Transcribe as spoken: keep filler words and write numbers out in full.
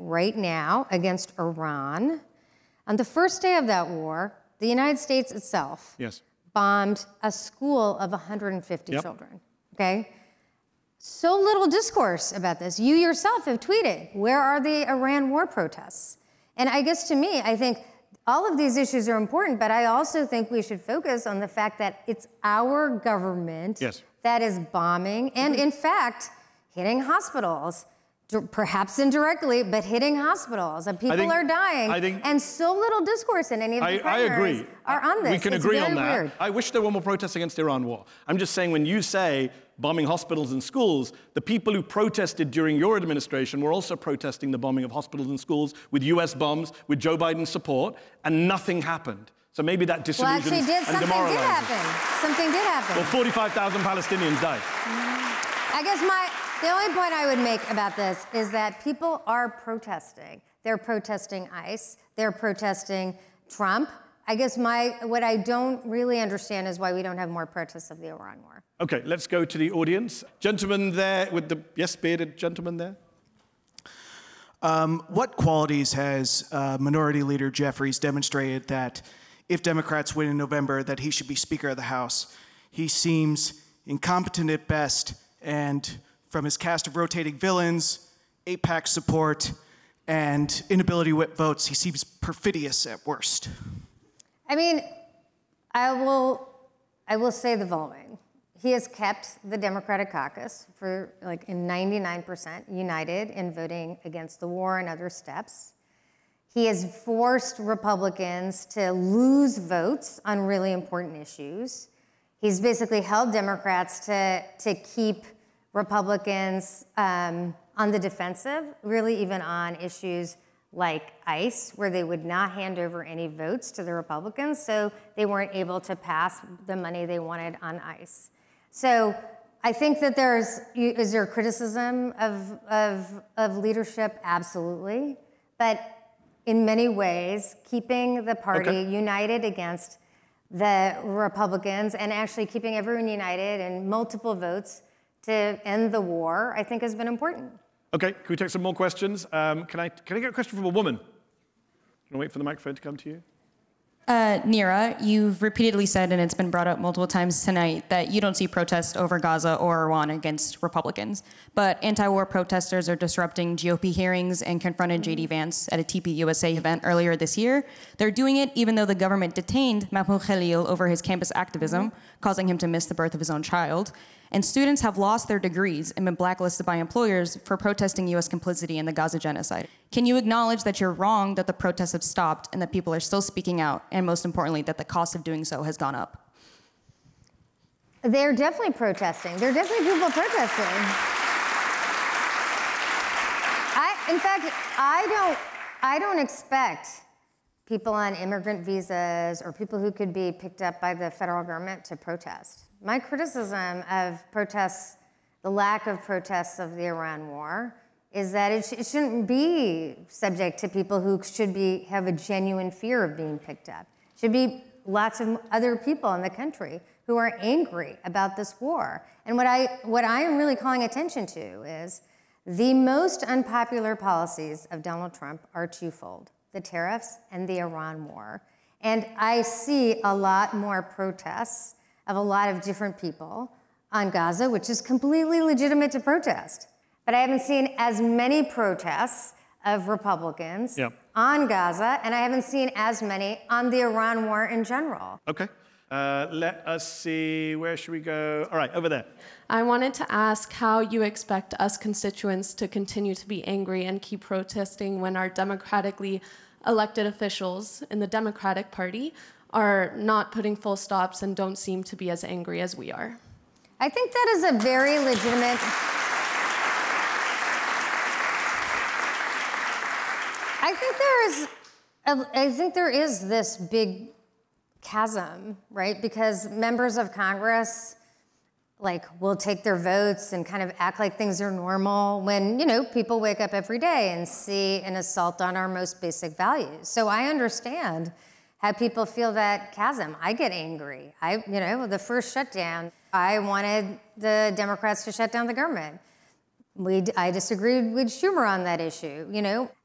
right now against Iran. On the first day of that war, the United States itself yes. bombed a school of one hundred fifty yep. children, okay? So little discourse about this. You yourself have tweeted, where are the Iran war protests? And I guess to me, I think all of these issues are important, but I also think we should focus on the fact that it's our government yes. that is bombing and, in fact, hitting hospitals, perhaps indirectly, but hitting hospitals. And people think, are dying, think, and so little discourse in any of the I, I primaries agree. are on this. We can it's agree very on that. Weird. I wish there were more protests against the Iran war. I'm just saying, when you say bombing hospitals and schools, the people who protested during your administration were also protesting the bombing of hospitals and schools with U S bombs, with Joe Biden's support, and nothing happened. So maybe that disillusions well, actually did. and demoralizes. Something did happen. Something did happen. Well, forty-five thousand Palestinians died. I guess my, the only point I would make about this is that people are protesting. They're protesting ICE. They're protesting Trump. I guess my, what I don't really understand is why we don't have more protests of the Iran war. Okay, let's go to the audience. Gentleman there with the, yes, bearded gentleman there. Um, what qualities has uh, Minority Leader Jeffries demonstrated that if Democrats win in November, that he should be Speaker of the House? He seems incompetent at best, and from his cast of rotating villains, AIPAC support, and inability to whip votes, he seems perfidious at worst. I mean, I will, I will say the following. He has kept the Democratic caucus for like in ninety-nine percent united in voting against the war and other steps. He has forced Republicans to lose votes on really important issues. He's basically held Democrats to, to keep Republicans um, on the defensive, really even on issues like ICE, where they would not hand over any votes to the Republicans, so they weren't able to pass the money they wanted on ICE. So I think that there's, is there criticism of, of, of leadership? Absolutely. But in many ways, keeping the party okay. united against the Republicans and actually keeping everyone united in multiple votes to end the war, I think has been important. Okay, can we take some more questions? Um, can I can I get a question from a woman? Can I wait for the microphone to come to you? Uh, Neera, you've repeatedly said, and it's been brought up multiple times tonight, that you don't see protests over Gaza or Iran against Republicans. But anti-war protesters are disrupting G O P hearings and confronted J D Vance at a T P U S A event earlier this year. They're doing it even though the government detained Mahmoud Khalil over his campus activism, causing him to miss the birth of his own child. And students have lost their degrees and been blacklisted by employers for protesting U S complicity in the Gaza genocide. Can you acknowledge that you're wrong, that the protests have stopped, and that people are still speaking out, and most importantly, that the cost of doing so has gone up? They're definitely protesting. There are definitely people protesting. I, in fact, I don't, I don't expect people on immigrant visas or people who could be picked up by the federal government to protest. My criticism of protests, the lack of protests of the Iran war, is that it, sh it shouldn't be subject to people who should be have a genuine fear of being picked up. It should be lots of other people in the country who are angry about this war. And what I, what I am really calling attention to is the most unpopular policies of Donald Trump are twofold: the tariffs and the Iran war. And I see a lot more protests of a lot of different people on Gaza, which is completely legitimate to protest. But I haven't seen as many protests of Republicans yep. on Gaza, and I haven't seen as many on the Iran war in general. Okay. Uh, let us see, where should we go? All right, over there. I wanted to ask how you expect us constituents to continue to be angry and keep protesting when our democratically elected officials in the Democratic Party are not putting full stops and don't seem to be as angry as we are. I think that is a very legitimate... I think there is, a, I think there is this big chasm, right? Because members of Congress, like, will take their votes and kind of act like things are normal when, you know, people wake up every day and see an assault on our most basic values. So I understand how people feel that chasm. I get angry. I, you know, the first shutdown, I wanted the Democrats to shut down the government. We, I disagreed with Schumer on that issue, you know.